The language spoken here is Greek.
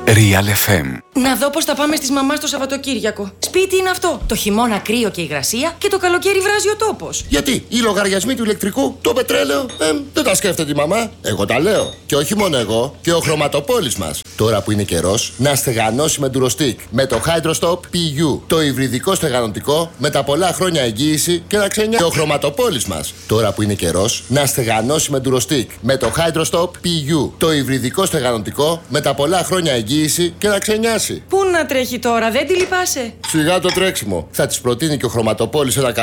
Real FM. Να δω πώς θα πάμε στις μαμάς το Σαββατοκύριακο. Σπίτι είναι αυτό. Το χειμώνα κρύο και υγρασία και το καλοκαίρι βράζει ο τόπος. Γιατί οι λογαριασμοί του ηλεκτρικού, το πετρέλαιο, δεν τα σκέφτεται η μαμά. Εγώ τα λέω. Και όχι μόνο εγώ, και ο χρωματοπόλης μας. Τώρα που είναι καιρός να στεγανώσει με Durostec. Με το Hydrostop PU. Το υβριδικό στεγανωτικό με τα πολλά χρόνια εγγύηση και να ξενιάσει. Και ο χρωματοπόλης μας. Τώρα που είναι καιρός να στεγανώσει με Durostec. Με το Hydrostop PU. Το υβριδικό στεγανωτικό με τα πολλά χρόνια εγγύηση και να ξενιάσει. Πού να τρέχει τώρα, δεν τη λυπάσαι? Σιγά το τρέξιμο. Θα της προτείνει και ο χρωματοπόλης ένα